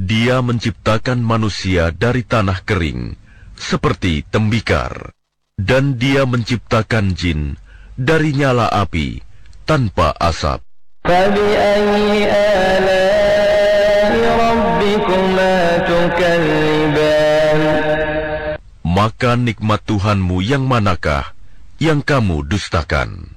Dia menciptakan manusia dari tanah kering, seperti tembikar. Dan dia menciptakan jin dari nyala api, tanpa asap. فَبِأَيِّ آلَاءِ رَبِّكُمَا تُكَذِّبَانِ. Maka nikmat Tuhanmu yang manakah yang kamu dustakan?